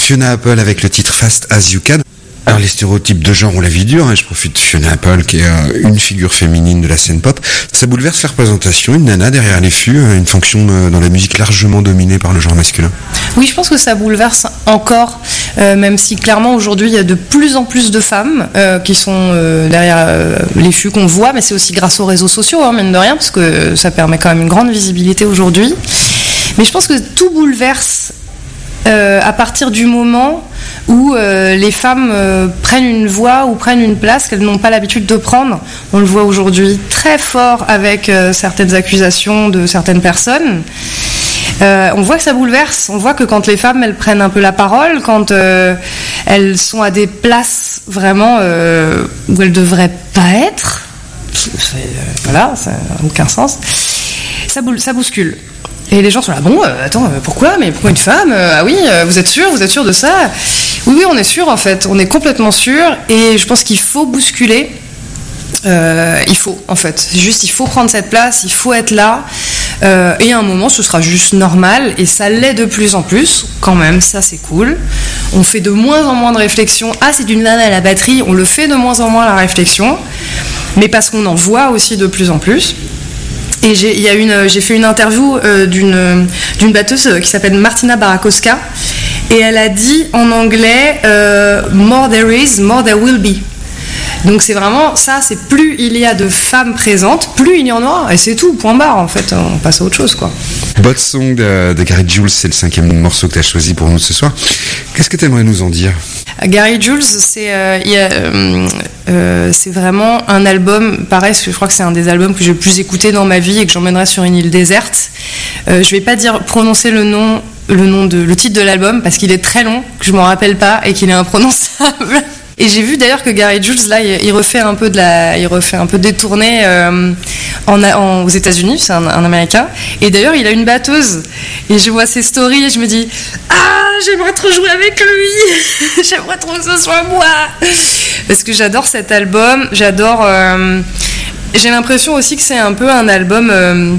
Fiona Apple avec le titre Fast As You Can. Alors les stéréotypes de genre, on la vie dure, hein. Je profite de Fiona Apple qui est une figure féminine de la scène pop. Ça bouleverse la représentation, une nana derrière les fûts, une fonction dans la musique largement dominée par le genre masculin. Oui, je pense que ça bouleverse encore, même si clairement aujourd'hui il y a de plus en plus de femmes qui sont derrière les fûts qu'on voit, mais c'est aussi grâce aux réseaux sociaux, hein, mine de rien, parce que ça permet quand même une grande visibilité aujourd'hui. Mais je pense que tout bouleverse à partir du moment où les femmes prennent une voix ou prennent une place qu'elles n'ont pas l'habitude de prendre. On le voit aujourd'hui très fort avec certaines accusations de certaines personnes. On voit que ça bouleverse. On voit que quand les femmes elles prennent un peu la parole, quand elles sont à des places vraiment où elles ne devraient pas être, voilà, ça n'a aucun sens, ça bouscule. Et les gens sont là, bon, attends, pourquoi une femme Ah oui, vous êtes sûr de ça ? Oui, on est sûr en fait, on est complètement sûr, et je pense qu'il faut bousculer. Il faut prendre cette place, il faut être là, et à un moment ce sera juste normal, et ça l'est de plus en plus, quand même, ça c'est cool. On fait de moins en moins de réflexion, c'est d'une nana à la batterie, on le fait de moins en moins la réflexion, mais parce qu'on en voit aussi de plus en plus. Et j'ai fait une interview d'une batteuse qui s'appelle Martina Barakowska, et elle a dit en anglais more there is, more there will be. Donc c'est vraiment ça, c'est plus il y a de femmes présentes, plus il y en aura, et c'est tout, point barre en fait, on passe à autre chose quoi. Bot Song de Gary Jules, c'est le 5e morceau que tu as choisi pour nous ce soir. Qu'est-ce que tu aimerais nous en dire ? Gary Jules, c'est vraiment un album, pareil, je crois que c'est un des albums que j'ai le plus écouté dans ma vie et que j'emmènerai sur une île déserte. Je vais pas prononcer le titre de l'album parce qu'il est très long, que je m'en rappelle pas et qu'il est imprononçable. Et j'ai vu d'ailleurs que Gary Jules là, il refait un peu des tournées aux États-Unis, c'est un Américain. Et d'ailleurs, il a une batteuse. Et je vois ses stories et je me dis, j'aimerais trop jouer avec lui. J'aimerais trop que ce soit moi. Parce que j'adore cet album. J'ai l'impression aussi que c'est un peu un album.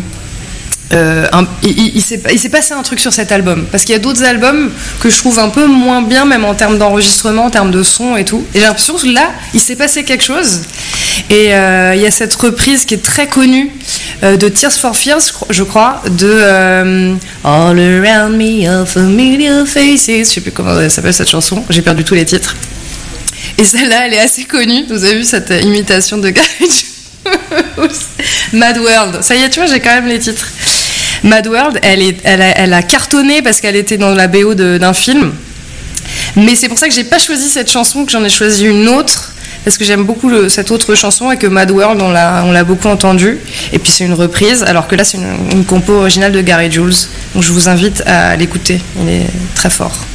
Il s'est passé un truc sur cet album, parce qu'il y a d'autres albums que je trouve un peu moins bien, même en termes d'enregistrement, en termes de son et tout, et j'ai l'impression que là il s'est passé quelque chose. Et il y a cette reprise qui est très connue de Tears for Fears, je crois, de All Around Me Are Familiar Faces, je sais plus comment elle s'appelle cette chanson, j'ai perdu tous les titres, et celle-là elle est assez connue. Vous avez vu cette imitation de Gary Mad World, ça y est, tu vois, j'ai quand même les titres. Mad World, elle a cartonné parce qu'elle était dans la BO d'un film. Mais c'est pour ça que j'ai pas choisi cette chanson, que j'en ai choisi une autre, parce que j'aime beaucoup cette autre chanson, et que Mad World, on l'a beaucoup entendue. Et puis c'est une reprise, alors que là c'est une compo originale de Gary Jules. Donc je vous invite à l'écouter, il est très fort.